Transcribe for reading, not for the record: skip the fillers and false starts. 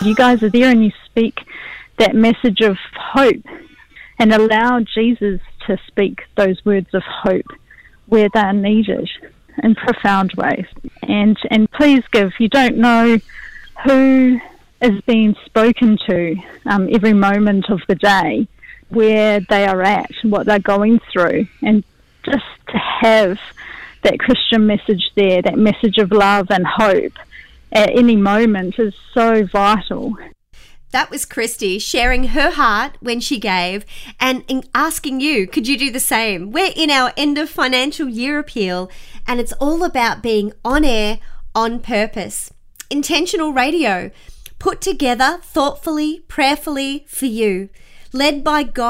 You guys are there and you speak that message of hope and allow Jesus to speak those words of hope where they are needed in profound ways. And please give. You don't know who is being spoken to every moment of the day, where they are at, what they're going through. And just to have that Christian message there, that message of love and hope at any moment is so vital. That was Christy sharing her heart when she gave and asking you, could you do the same? We're in our end of financial year appeal, and it's all about being on air, on purpose. Intentional radio, put together thoughtfully, prayerfully for you, led by God.